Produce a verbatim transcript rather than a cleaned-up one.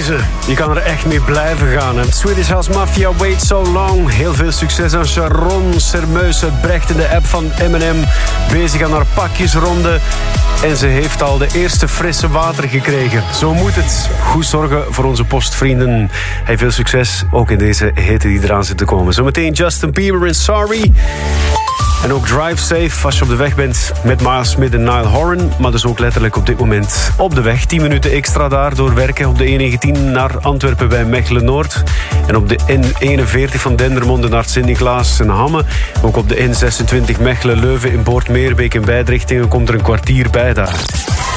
deze. Je kan er echt mee blijven gaan. Hè? Swedish House Mafia, Wait So Long. Heel veel succes aan Sharon Sermeus uit Brecht in de app van M en M. Bezig aan haar pakjesronde. En ze heeft al de eerste frisse water gekregen. Zo moet het. Goed zorgen voor onze postvrienden. Hey, veel succes ook in deze hitte die eraan zit te komen. Zometeen Justin Bieber en Sorry. En ook Drive Safe als je op de weg bent met Miles Smith en Niall Horan. Maar dus ook letterlijk op dit moment op de weg. tien minuten extra daar doorwerken op de E negentien naar Antwerpen bij Mechelen-Noord. En op de N eenenveertig van Dendermonde naar Sint-Niklaas en Hamme. Ook op de N zesentwintig Mechelen-Leuven in Boortmeerbeek in beide richtingen komt er een kwartier bij daar.